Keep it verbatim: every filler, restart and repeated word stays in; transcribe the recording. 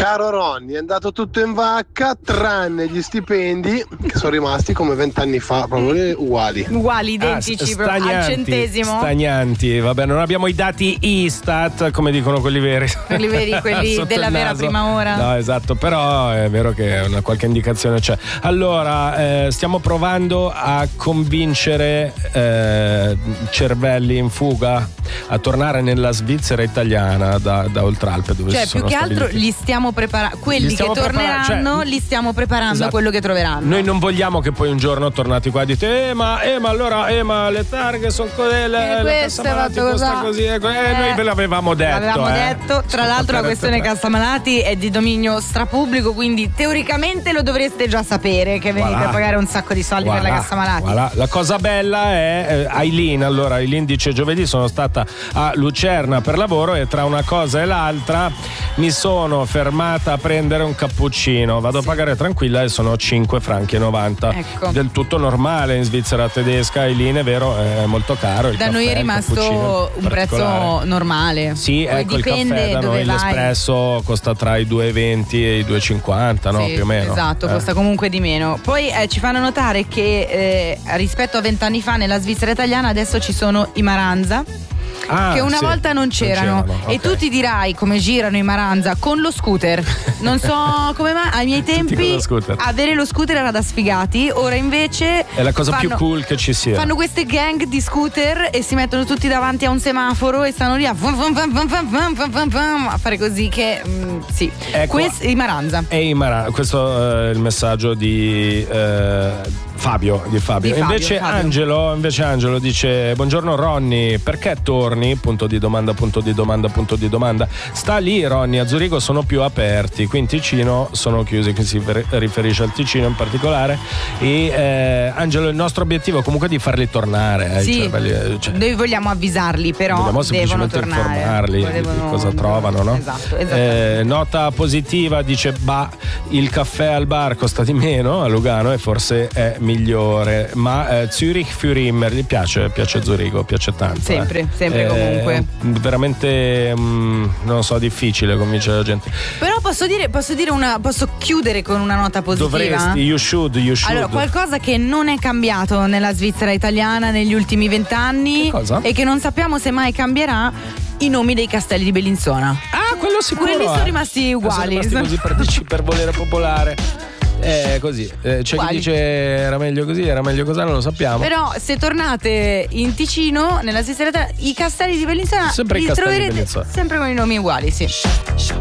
Caro Ronny, è andato tutto in vacca tranne gli stipendi che sono rimasti come vent'anni fa, proprio uguali. Uguali, identici, ah, proprio al centesimo. Stagnanti, vabbè, non abbiamo i dati Istat, come dicono quelli veri. Quelli veri, quelli della vera prima ora. No, esatto, però è vero che una qualche indicazione c'è. Allora, eh, stiamo provando a convincere eh, cervelli in fuga a tornare nella Svizzera italiana da, da Oltralpe, dove cioè si sono più che altro stabiliti. li stiamo preparando, quelli Li stiamo che torneranno prepara- cioè, li stiamo preparando esatto. a quello che troveranno. Noi non vogliamo che poi un giorno tornati qua dite eh ma, eh, ma allora eh ma le targhe sono quelle, Eh, questo è fatto costa così eh, eh, noi ve l'avevamo detto L'avevamo eh. detto. Tra l'altro la questione Cassamalati è di dominio strapubblico, quindi teoricamente lo dovreste già sapere che venite Voilà. a pagare un sacco di soldi Voilà, per la Cassamalati. voilà. La cosa bella è eh, Aileen, allora Aileen dice giovedì sono stata a Lucerna per lavoro e tra una cosa e l'altra mi sono fermata a prendere un cappuccino, vado Sì. a pagare tranquilla e sono cinque franchi e novanta, Ecco. del tutto normale in Svizzera tedesca. Aileen, è vero, è molto caro il Da caffè, noi è il rimasto cappuccino un prezzo particolare. normale. Sì, Poi ecco, il dipende caffè da dove noi vai. l'espresso costa tra i due e venti e i due e cinquanta, no? Sì, Più o meno. esatto, Eh. costa comunque di meno. Poi eh, ci fanno notare che eh, rispetto a vent'anni fa nella Svizzera italiana adesso ci sono i Maranza. Ah, che una sì, volta non c'erano, non c'erano, e ok. tu ti dirai come girano i Maranza con lo scooter. Non so come mai ai miei Tutti con tempi lo scooter. avere lo scooter era da sfigati, ora invece È la cosa più fanno- cool che ci sia. Fanno queste gang di scooter e si mettono tutti davanti a un semaforo e stanno lì a, vum, vum, vum, vum, vum, vum, vum, vum, a fare così che mm, sì. Ecco, Questo i Maranza. E i Mara- questo è il messaggio di eh, Fabio, di Fabio. Di Fabio, invece, Fabio. Angelo, invece Angelo dice buongiorno Ronny, perché torni? Punto di domanda, punto di domanda, punto di domanda. Sta lì Ronny, a Zurigo sono più aperti, qui in Ticino sono chiusi, qui si riferisce al Ticino in particolare. E eh, Angelo, il nostro obiettivo è comunque di farli tornare. Eh, Sì, cervelli, cioè, noi vogliamo avvisarli, però dobbiamo devono semplicemente tornare. informarli Poi di devono- cosa trovano, no? Esatto, esattamente. Eh, nota positiva dice bah, il caffè al bar costa di meno a Lugano e forse è migliore, ma eh, Zürich für immer gli piace, piace Zurigo, piace tanto. Sempre, eh. sempre, Eh, comunque. Veramente mm, non lo so, difficile convincere la gente. Però posso dire, posso dire una, posso chiudere con una nota positiva? Dovresti, you should, you should. Allora, qualcosa che non è cambiato nella Svizzera italiana negli ultimi vent'anni Che cosa? e che non sappiamo se mai cambierà, i nomi dei castelli di Bellinzona. Ah, quello sicuro. Quelli sono eh. rimasti uguali. Sono rimasti così partecipi per volere popolare. Eh, così. Eh, c'è Uguali. chi dice era meglio così, era meglio così, non lo sappiamo. Però se tornate in Ticino, nella Svizzera italiana, i castelli di Bellinzona Sempre i li castelli di troverete Bellinzona. sempre con i nomi uguali, sì.